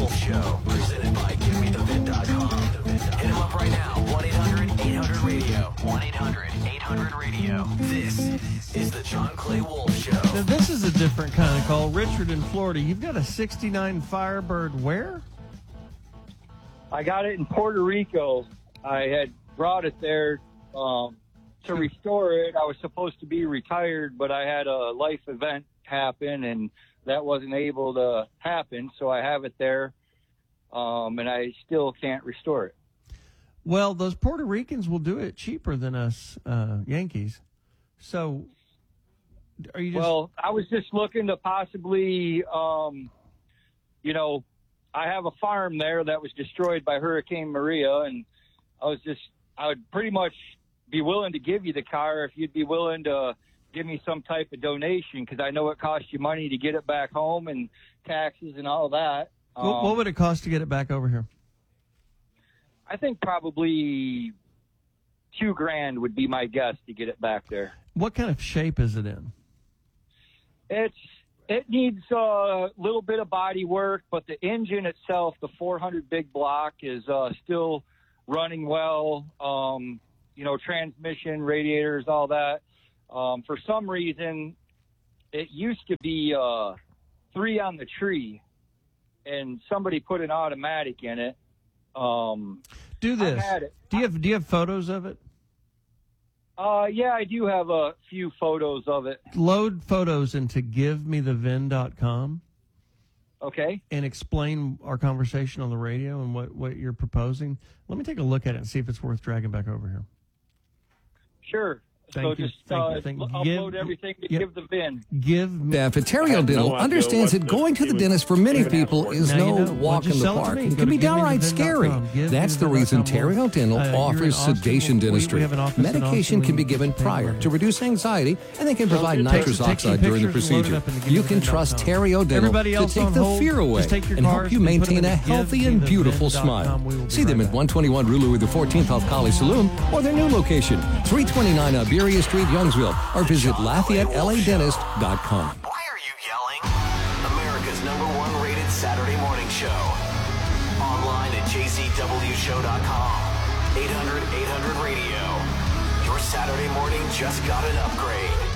Wolf Show, presented by GiveMeTheVid.com. Hit him up right now, 1-800-800-RADIO, 1-800-800-RADIO. This is the John Clay Wolf Show. Now, this is a different kind of call. Richard in Florida, you've got a 69 Firebird where? I got it in Puerto Rico. I had brought it there to restore it. I was supposed to be retired, but I had a life event happen, and that wasn't able to happen, so I have it there, and I still can't restore it. Well, those Puerto Ricans will do it cheaper than us Yankees. So, are you just... Well, I was just looking to possibly, I have a farm there that was destroyed by Hurricane Maria, and I would pretty much be willing to give you the car if you'd be willing to give me some type of donation, because I know it costs you money to get it back home and taxes and all that. What would it cost to get it back over here? I think probably $2,000 would be my guess to get it back there. What kind of shape is it in? It needs a little bit of body work, but the engine itself, the 400 big block, is still running well. Transmission, radiators, all that. For some reason, it used to be 3 on the tree, and somebody put an automatic in it. Do this. Do you have photos of it? Yeah, I do have a few photos of it. Load photos into GiveMeTheVin.com. Okay. And explain our conversation on the radio and what you're proposing. Let me take a look at it and see if it's worth dragging back over here. Sure. Thank you. Upload everything to Give the VIN. Staff at Terrio Dental understands that going to the dentist for many people is no walk in the park. It can be downright scary. That's the reason Terrio Dental offers sedation dentistry. Medication can be given prior to reduce anxiety, and they can provide nitrous oxide during the procedure. You can trust Terrio Dental to take the fear away and help you maintain a healthy and beautiful smile. See them at 121 Rue Louis XIV Alcali Saloon or their new location, 329 Iberia Street, Youngsville, or visit LafayetteLADentist.com. Why are you yelling? America's #1 rated Saturday morning show. Online at jcwshow.com. 800-800-RADIO. Your Saturday morning just got an upgrade.